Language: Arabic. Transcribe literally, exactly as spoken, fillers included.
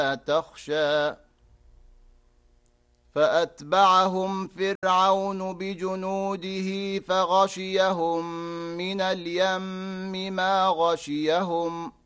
تخشى فأتبعهم فرعون بجنوده فغشيهم من اليم ما غشيهم